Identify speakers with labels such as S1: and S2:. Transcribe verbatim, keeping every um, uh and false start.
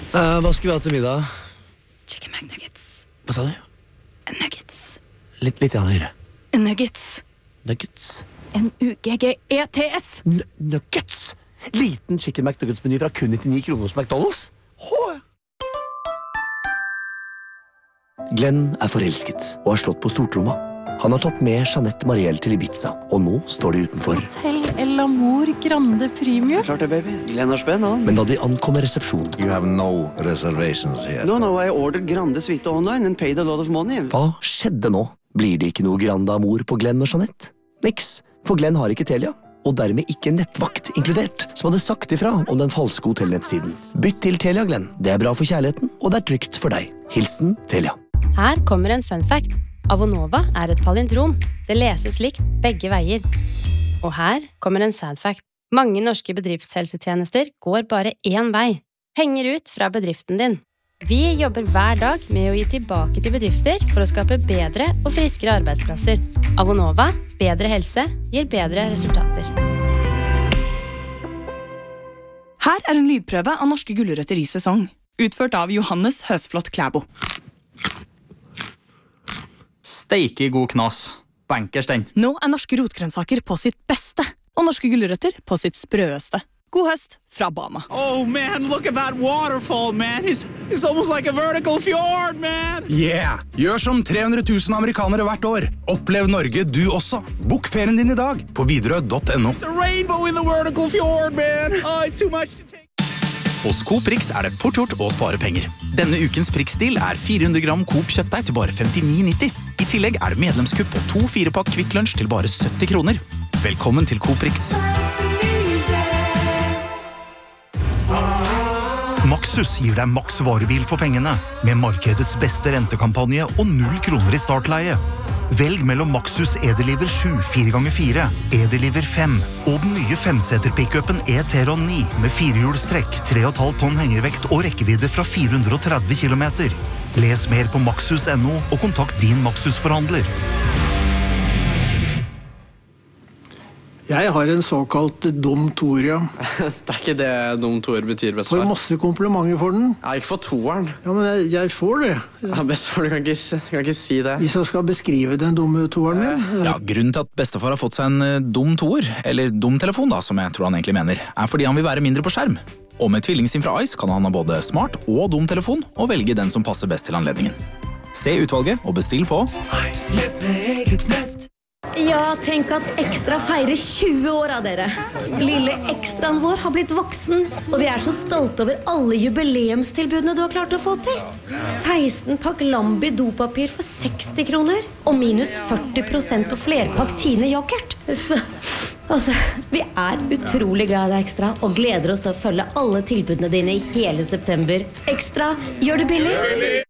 S1: Uh, hva skal vi ha til middag?
S2: Chicken McNuggets.
S1: Hva sa du?
S2: Nuggets.
S1: Litt, litt høyere.
S2: Nuggets.
S1: Nuggets.
S2: N U G G E T S.
S1: N nuggets? Liten chicken McNuggets-meny fra kun nittionio kroner hos McDonald's? Hå! Glenn er forelsket og har slått på stortromma. Han har tatt med Jeanette Marielle til Ibiza, og nå står de utenfor.
S2: Hotel El Amor Grande Premium.
S3: Klart det, baby. Glenn har spenn, han.
S1: Men da de ankommer resepsjonen...
S4: You have no reservations here.
S3: No, no, I ordered Grande Suite online and paid a lot of money.
S1: Hva skjedde nå? Blir det ikke noe Grande Amor på Glenn og Jeanette? Niks, for Glenn har ikke Telia, og dermed ikke nettvakt inkludert, som hadde sagt ifra om den falske hotellnettsiden. Bytt til Telia, Glenn. Det er bra for kjærligheten, og det er trygt for deg. Hilsen Telia.
S5: Her kommer en fun fact. Avonova er et palindrom. Det leses likt begge veier. Og her kommer en sad fact. Mange norske bedriftshelsetjenester går bare én vei. Penger ut fra bedriften din. Vi jobber hver dag med å gi tilbake til bedrifter for å skape bedre og friskere arbeidsplasser. Avonova, bedre helse, gir bedre resultater.
S6: Her er en lydprøve av norske gulrøtter i sesong. Utført av Johannes Høsflott Klæbo.
S7: Steike god knas. Bankers den.
S6: Nå er norske rotgrønnsaker på sitt beste, og norske gulrøtter på sitt sprøeste. God høst fra Bama.
S8: Oh man, look at that waterfall, man. It's, it's almost like a vertical fjord, man.
S9: Yeah! Gjør som tre hundre tusen amerikanere hvert år. Opplev Norge du også. Bok ferien din i dag på Widerøe punktum no.
S8: It's a rainbow in the vertical fjord, man. Oh, it's too much to take.
S10: Hos Coop Rix er det fort gjort å spare penger. Denne ukens Prix-stil er fire hundre gram Coop kjøttdeig til bare femtini nitti. I tillegg er det medlemskupp på to fire-pakk Kvikk Lunsj til bare sytti kroner. Velkommen til Coop Rix.
S11: Maxus gir deg maks varebil for pengene, med markedets beste rentekampanje og null kroner i startleie. Velg mellom Maxus Edeliver sju fire ganger fire, Edeliver fem og den nye femseter-pickupen E-Teron ni med firehjulstrekk, tre komma fem tonn hengervekt og rekkevidde fra fire hundre tretti kilometer. Les mer på maxus punktum no og kontakt din Maxus-forhandler.
S12: Jeg har en såkalt dum toer, ja.
S3: Det er ikke det dum toer betyr, bestefar.
S12: Får masse komplimenter for den.
S3: Ja, ikke for toeren.
S12: Ja, men jeg, jeg får det.
S3: Ja, bestefar, du kan ikke, du kan ikke si det.
S12: Hvis jeg skal beskrive den dumme toeren min.
S10: Ja, grunnen til at bestefar har fått seg en dum toer, eller dum telefon da, som jeg tror han egentlig mener, er fordi han vil være mindre på skjerm. Og med tvillingsim fra Ice kan han ha både smart og dum telefon, og velge den som passer best til anledningen. Se utvalget og bestill på Ice.
S13: Ja, tenk at Ekstra feirer tjue år av dere. Lille ekstraen vår har blitt voksen, og vi er så stolte over alle jubileumstilbudene du har klart å få til. seksten pakk Lambi dopapir for seksti kroner, og minus førti prosent på flerpakk Tine yoghurt. Altså, vi er utrolig glad i deg, Ekstra, og gleder oss til å følge alle tilbudene dine i hele september. Ekstra, gjør det billig!